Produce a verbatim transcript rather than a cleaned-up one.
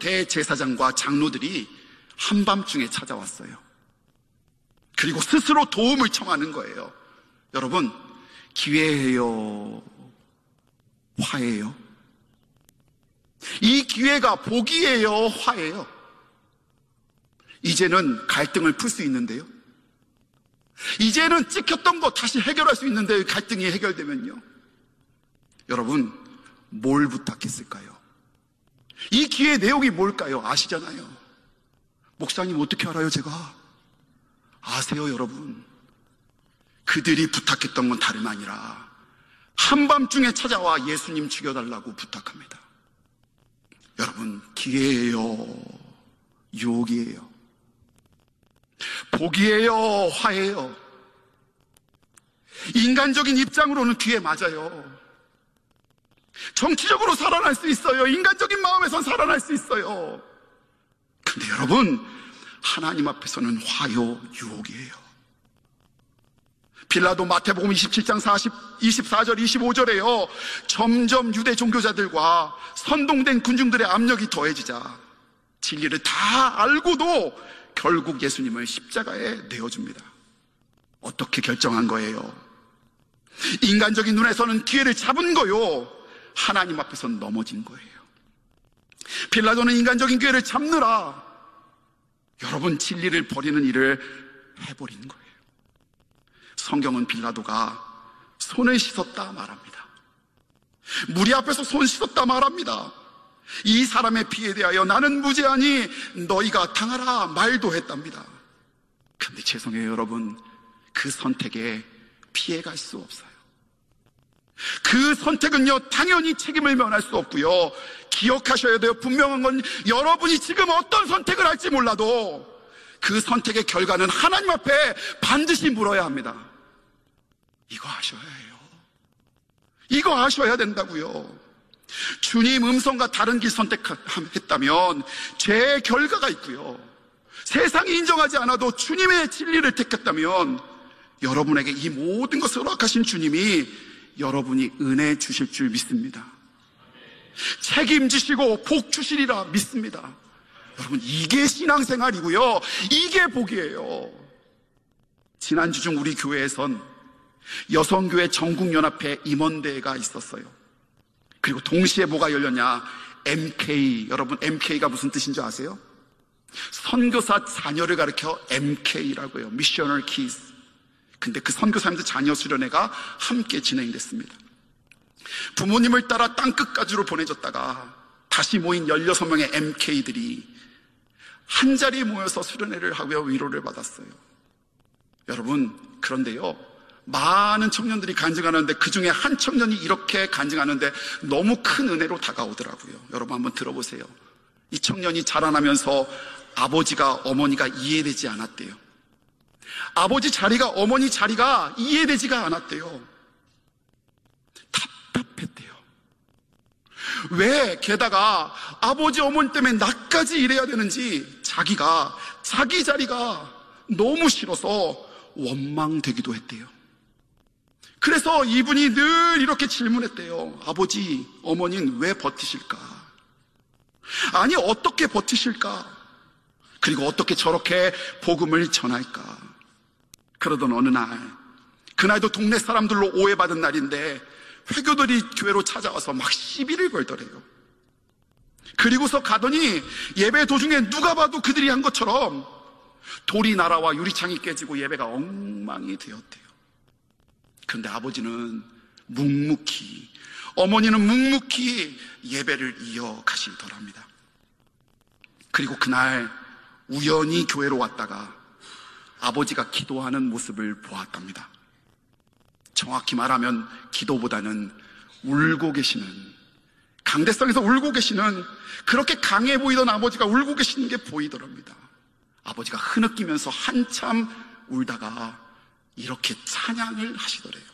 대제사장과 장로들이 한밤중에 찾아왔어요. 그리고 스스로 도움을 청하는 거예요. 여러분, 기회예요, 화예요? 이 기회가 복이에요, 화예요? 이제는 갈등을 풀 수 있는데요, 이제는 찍혔던 거 다시 해결할 수 있는데 갈등이 해결되면요, 여러분 뭘 부탁했을까요? 이 기회의 내용이 뭘까요? 아시잖아요. 목사님 어떻게 알아요? 제가 아세요. 여러분, 그들이 부탁했던 건 다름 아니라 한밤중에 찾아와 예수님 죽여달라고 부탁합니다. 여러분, 기회예요, 유혹이에요, 복이에요, 화예요? 인간적인 입장으로는 기회 맞아요. 정치적으로 살아날 수 있어요. 인간적인 마음에선 살아날 수 있어요. 근데 여러분, 하나님 앞에서는 화요, 유혹이에요. 빌라도 마태복음 이십칠 장 이십사 절 이십오 절에요 점점 유대 종교자들과 선동된 군중들의 압력이 더해지자 진리를 다 알고도 결국 예수님을 십자가에 내어줍니다. 어떻게 결정한 거예요? 인간적인 눈에서는 기회를 잡은 거요, 하나님 앞에서는 넘어진 거예요. 빌라도는 인간적인 기회를 잡느라 여러분 진리를 버리는 일을 해버린 거예요. 성경은 빌라도가 손을 씻었다 말합니다. 무리 앞에서 손 씻었다 말합니다. 이 사람의 피에 대하여 나는 무죄하니 너희가 당하라 말도 했답니다. 그런데 죄송해요 여러분, 그 선택에 피해갈 수 없어요. 그 선택은요, 당연히 책임을 면할 수 없고요, 기억하셔야 돼요. 분명한 건 여러분이 지금 어떤 선택을 할지 몰라도 그 선택의 결과는 하나님 앞에 반드시 물어야 합니다. 이거 아셔야 해요. 이거 아셔야 된다고요. 주님 음성과 다른 길 선택했다면 죄의 결과가 있고요, 세상이 인정하지 않아도 주님의 진리를 택했다면 여러분에게 이 모든 것을 허락하신 주님이 여러분이 은혜 주실 줄 믿습니다. 책임지시고 복 주시리라 믿습니다. 여러분, 이게 신앙생활이고요, 이게 복이에요. 지난주 중 우리 교회에선 여성교회 전국연합회 임원대회가 있었어요. 그리고 동시에 뭐가 열렸냐, 엠케이. 여러분, 엠케이가 무슨 뜻인 줄 아세요? 선교사 자녀를 가리켜 엠케이라고 해요. Missionary Kids. 근데 그 선교사님들 자녀 수련회가 함께 진행됐습니다. 부모님을 따라 땅끝까지로 보내졌다가 다시 모인 열여섯 명의 엠케이들이 한 자리에 모여서 수련회를 하며 위로를 받았어요. 여러분, 그런데요, 많은 청년들이 간증하는데 그 중에 한 청년이 이렇게 간증하는데 너무 큰 은혜로 다가오더라고요. 여러분 한번 들어보세요. 이 청년이 자라나면서 아버지가 어머니가 이해되지 않았대요. 아버지 자리가 어머니 자리가 이해되지가 않았대요. 답답했대요. 왜 게다가 아버지 어머니 때문에 나까지 일해야 되는지 자기가 자기 자리가 너무 싫어서 원망되기도 했대요. 그래서 이분이 늘 이렇게 질문했대요. 아버지, 어머니는 왜 버티실까? 아니, 어떻게 버티실까? 그리고 어떻게 저렇게 복음을 전할까? 그러던 어느 날, 그날도 동네 사람들로 오해받은 날인데 회교들이 교회로 찾아와서 막 시비를 걸더래요. 그리고서 가더니 예배 도중에 누가 봐도 그들이 한 것처럼 돌이 날아와 유리창이 깨지고 예배가 엉망이 되었대요. 그런데 아버지는 묵묵히, 어머니는 묵묵히 예배를 이어가시더랍니다. 그리고 그날 우연히 교회로 왔다가 아버지가 기도하는 모습을 보았답니다. 정확히 말하면 기도보다는 울고 계시는, 강대성에서 울고 계시는, 그렇게 강해 보이던 아버지가 울고 계시는 게 보이더랍니다. 아버지가 흐느끼면서 한참 울다가 이렇게 찬양을 하시더래요.